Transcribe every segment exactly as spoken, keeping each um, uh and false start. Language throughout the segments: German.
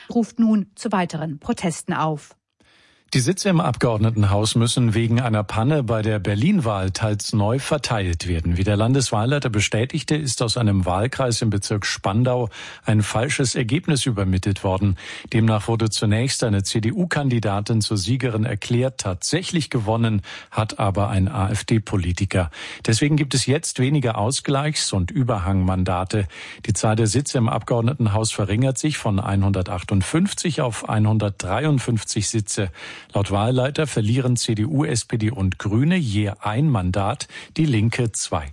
ruft nun zu weiteren Protesten auf. Die Sitze im Abgeordnetenhaus müssen wegen einer Panne bei der Berlin-Wahl teils neu verteilt werden. Wie der Landeswahlleiter bestätigte, ist aus einem Wahlkreis im Bezirk Spandau ein falsches Ergebnis übermittelt worden. Demnach wurde zunächst eine C D U-Kandidatin zur Siegerin erklärt. Tatsächlich gewonnen hat aber ein AfD-Politiker. Deswegen gibt es jetzt weniger Ausgleichs- und Überhangmandate. Die Zahl der Sitze im Abgeordnetenhaus verringert sich von hundertachtundfünfzig auf hundertdreiundfünfzig Sitze. Laut Wahlleiter verlieren C D U, S P D und Grüne je ein Mandat, die Linke zwei.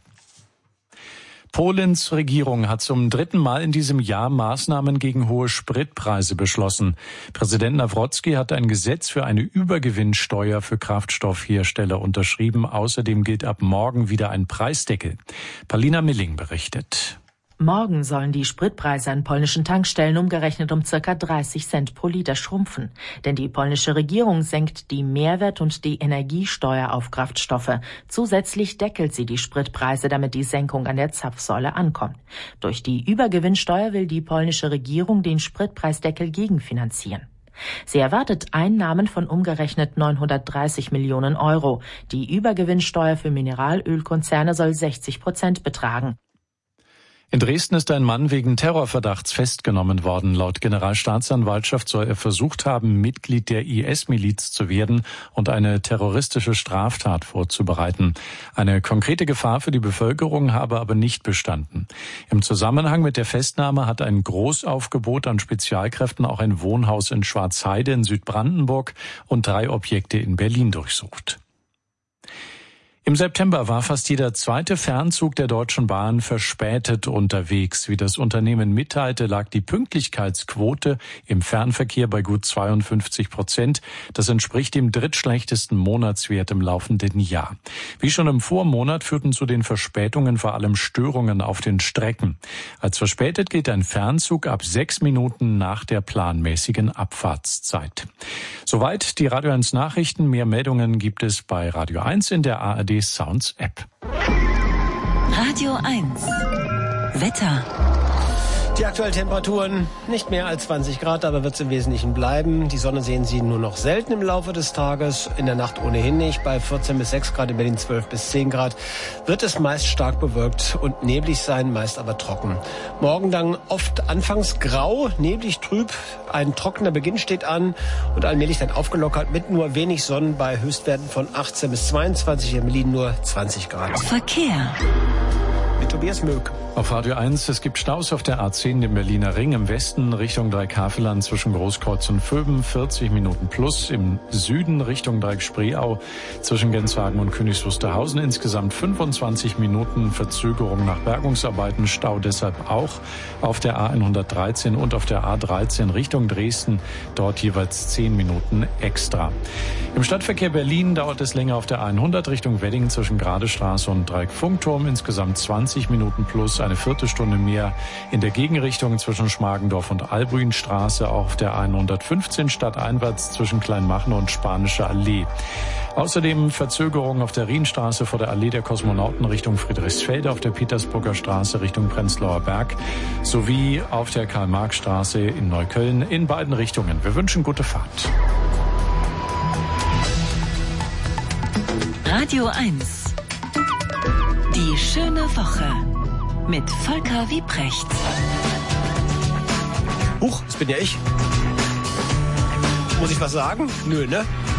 Polens Regierung hat zum dritten Mal in diesem Jahr Maßnahmen gegen hohe Spritpreise beschlossen. Präsident Nawrocki hat ein Gesetz für eine Übergewinnsteuer für Kraftstoffhersteller unterschrieben. Außerdem gilt ab morgen wieder ein Preisdeckel. Palina Milling berichtet. Morgen sollen die Spritpreise an polnischen Tankstellen umgerechnet um ca. dreißig Cent pro Liter schrumpfen. Denn die polnische Regierung senkt die Mehrwert- und die Energiesteuer auf Kraftstoffe. Zusätzlich deckelt sie die Spritpreise, damit die Senkung an der Zapfsäule ankommt. Durch die Übergewinnsteuer will die polnische Regierung den Spritpreisdeckel gegenfinanzieren. Sie erwartet Einnahmen von umgerechnet neunhundertdreißig Millionen Euro. Die Übergewinnsteuer für Mineralölkonzerne soll sechzig Prozent betragen. In Dresden ist ein Mann wegen Terrorverdachts festgenommen worden. Laut Generalstaatsanwaltschaft soll er versucht haben, Mitglied der I S-Miliz zu werden und eine terroristische Straftat vorzubereiten. Eine konkrete Gefahr für die Bevölkerung habe aber nicht bestanden. Im Zusammenhang mit der Festnahme hat ein Großaufgebot an Spezialkräften auch ein Wohnhaus in Schwarzheide in Südbrandenburg und drei Objekte in Berlin durchsucht. Im September war fast jeder zweite Fernzug der Deutschen Bahn verspätet unterwegs. Wie das Unternehmen mitteilte, lag die Pünktlichkeitsquote im Fernverkehr bei gut zweiundfünfzig Prozent. Das entspricht dem drittschlechtesten Monatswert im laufenden Jahr. Wie schon im Vormonat führten zu den Verspätungen vor allem Störungen auf den Strecken. Als verspätet gilt ein Fernzug ab sechs Minuten nach der planmäßigen Abfahrtszeit. Soweit die Radio eins Nachrichten. Mehr Meldungen gibt es bei Radio eins in der A R D Sounds App. Radio eins Wetter. Die aktuellen Temperaturen nicht mehr als zwanzig Grad, aber wird es im Wesentlichen bleiben. Die Sonne sehen Sie nur noch selten im Laufe des Tages, in der Nacht ohnehin nicht. Bei vierzehn bis sechs Grad, in Berlin zwölf bis zehn Grad wird es meist stark bewölkt und neblig sein, meist aber trocken. Morgen dann oft anfangs grau, neblig trüb, ein trockener Beginn steht an und allmählich dann aufgelockert mit nur wenig Sonnen bei Höchstwerten von achtzehn bis zweiundzwanzig, in Berlin nur zwanzig Grad. Verkehr. Mit Tobias Möck. Auf Radio eins, es gibt Staus auf der A zehn, dem Berliner Ring, im Westen Richtung Dreieck-Havelland zwischen Großkreuz und Vöben, vierzig Minuten plus, im Süden Richtung Dreieck-Spreeau zwischen Genshagen und Königs Wusterhausen insgesamt fünfundzwanzig Minuten Verzögerung nach Bergungsarbeiten, Stau deshalb auch auf der A hundertdreizehn und auf der A dreizehn Richtung Dresden, dort jeweils zehn Minuten extra. Im Stadtverkehr Berlin dauert es länger auf der A hundert Richtung Wedding zwischen Gradestraße und Dreieck-Funkturm, insgesamt zwanzig Minuten plus, eine Viertelstunde mehr in der Gegenrichtung zwischen Schmargendorf und Albuinstraße, auch auf der A hundertfünfzehn stadteinwärts zwischen Kleinmachnow und Spanische Allee. Außerdem Verzögerungen auf der Rienstraße vor der Allee der Kosmonauten Richtung Friedrichsfelde, auf der Petersburger Straße Richtung Prenzlauer Berg sowie auf der Karl-Marx-Straße in Neukölln in beiden Richtungen. Wir wünschen gute Fahrt. Radio eins. Die schöne Woche mit Volker Wiebrecht. Huch, das bin ja ich. Muss ich was sagen? Nö, ne?